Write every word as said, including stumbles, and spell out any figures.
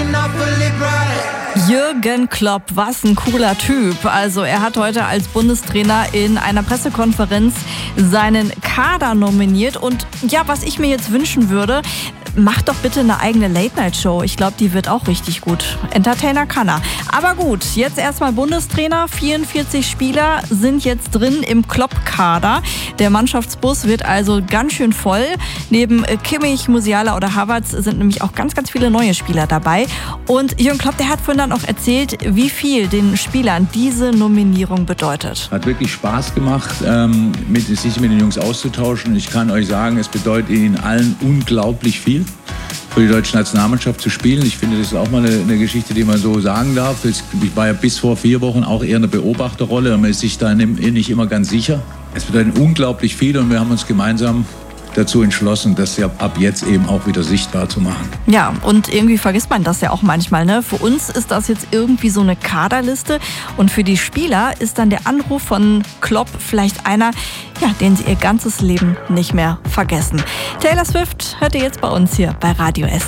Jürgen Klopp, was ein cooler Typ. Also er hat heute als Bundestrainer in einer Pressekonferenz seinen Kader nominiert. Und ja, was ich mir jetzt wünschen würde, mach doch bitte eine eigene Late-Night-Show. Ich glaube, die wird auch richtig gut. Entertainer kann er. Aber gut, jetzt erstmal Bundestrainer. vierundvierzig Spieler sind jetzt drin im Klopp-Kader. Der Mannschaftsbus wird also ganz schön voll. Neben Kimmich, Musiala oder Havertz sind nämlich auch ganz, ganz viele neue Spieler dabei. Und Jürgen Klopp, der hat vorhin dann auch erzählt, wie viel den Spielern diese Nominierung bedeutet. Hat wirklich Spaß gemacht, ähm, mit, sich mit den Jungs auszutauschen. Ich kann euch sagen, es bedeutet ihnen allen unglaublich viel, für die deutsche Nationalmannschaft zu spielen. Ich finde, das ist auch mal eine, eine Geschichte, die man so sagen darf. Ich war ja bis vor vier Wochen auch eher eine Beobachterrolle und man ist sich da nicht immer ganz sicher. Es bedeutet unglaublich viel und wir haben uns gemeinsam dazu entschlossen, das ja ab jetzt eben auch wieder sichtbar zu machen. Ja, und irgendwie vergisst man das ja auch manchmal, ne? Für uns ist das jetzt irgendwie so eine Kaderliste und für die Spieler ist dann der Anruf von Klopp vielleicht einer, ja, den sie ihr ganzes Leben nicht mehr vergessen. Taylor Swift hört ihr jetzt bei uns hier bei Radio Essen.